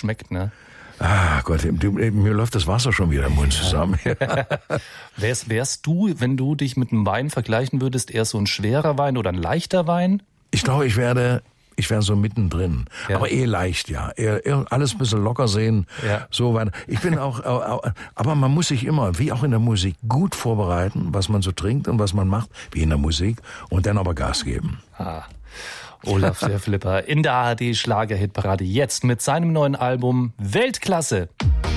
schmeckt, ne? Ah Gott, mir läuft das Wasser schon wieder im Mund zusammen. Wärst du, wenn du dich mit einem Wein vergleichen würdest, eher so ein schwerer Wein oder ein leichter Wein? Ich glaube, ich wäre so mittendrin. Ja. Aber leicht, ja. Eher alles ein bisschen locker sehen. Ja. So weiter. Ich bin auch, aber man muss sich immer, wie auch in der Musik, gut vorbereiten, was man so trinkt und was man macht, wie in der Musik, und dann aber Gas geben. Olaf der Flipper in der ARD Schlagerhitparade jetzt mit seinem neuen Album Weltklasse.